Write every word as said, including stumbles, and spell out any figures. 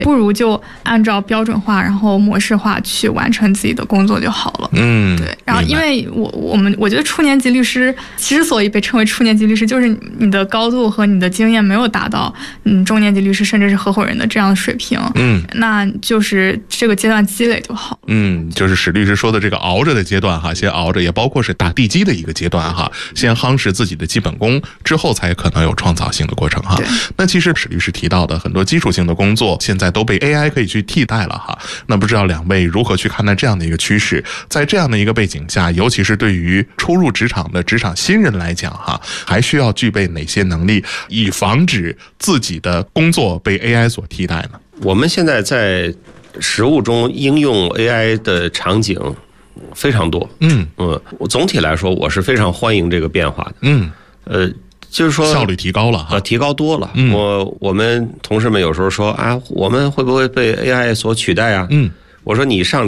不如就按照标准化然后模式化去完成自己的工作就好了。 嗯， 对。然后因为我我们我觉得初年级律师之所以被称为初年级律师，就是你的高度和你的经验没有达到嗯中年级律师甚至是合伙人的这样的水平。 嗯， 那就是这个阶段积累就好了。 嗯，就是史律师说的这个熬着的阶段哈，先熬着，也包括是打地基的一个阶段哈，先夯实自己的基本功，之后才可能有创造性的过程哈。那其实史律师提到的很多基础性的工作，现在都被 A I 可以去替代了哈。那不知道两位如何去看待这样的一个趋势？在这样的一个背景下，尤其是对于初入职场的职场新人来讲哈，还需要具备哪些能力，以防止自己的工作被 A I 所替代呢？ 我们现在在实务中应用 A I 的场景非常多。嗯嗯，我总体来说我是非常欢迎这个变化的。嗯，呃，就是说效率提高了哈， 提高多了。嗯，我我们同事们有时候说啊，我们会不会被 A I 所取代啊？嗯，我说你上